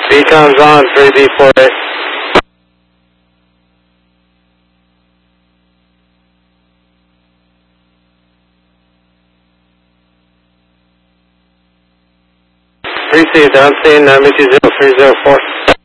Beacon's on, 3B4A. Received, on scene, meet you 0304.